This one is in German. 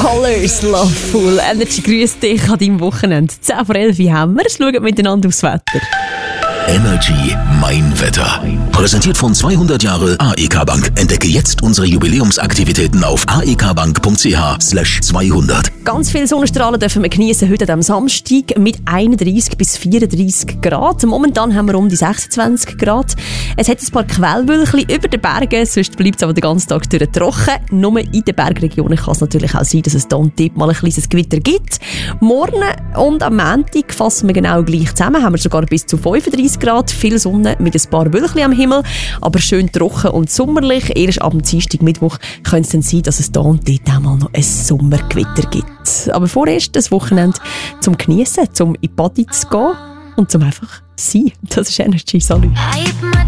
Colors, Loveful. Energy grüßt dich an deinem Wochenende. 10 vor 11 haben wir. Schauen miteinander aufs Wetter. Energy Mein Wetter. Präsentiert von 200 Jahre AEK Bank. Entdecke jetzt unsere Jubiläumsaktivitäten auf aekbank.ch/200. Ganz viele Sonnenstrahlen dürfen wir genießen heute am Samstag mit 31 bis 34 Grad. Momentan haben wir um die 26 Grad. Es hat ein paar Quellwölkchen über den Bergen, sonst bleibt es aber den ganzen Tag durch trocken. Nur in den Bergregionen kann es natürlich auch sein, dass es da und dort mal ein kleines Gewitter gibt. Morgen und am Montag fassen wir genau gleich zusammen, haben wir sogar bis zu 35 Grad, viel Sonne mit ein paar Wölkchen am Himmel, aber schön trocken und sommerlich. Erst ab dem Dienstag, Mittwoch könnte es dann sein, dass es da und dort auch mal noch ein Sommergewitter gibt. Aber vorerst das Wochenende zum Geniessen, zum in die Party zu gehen und zum einfach sein. Das ist Energy. Salut.